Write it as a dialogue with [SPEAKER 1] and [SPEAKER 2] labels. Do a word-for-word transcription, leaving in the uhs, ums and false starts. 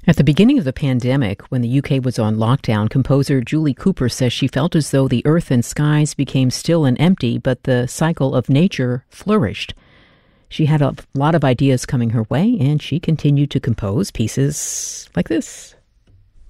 [SPEAKER 1] At the beginning of the pandemic, when the U K was on lockdown, composer Julie Cooper says she felt as though the earth and skies became still and empty, but the cycle of nature flourished. She had a lot of ideas coming her way, and she continued to compose pieces like this.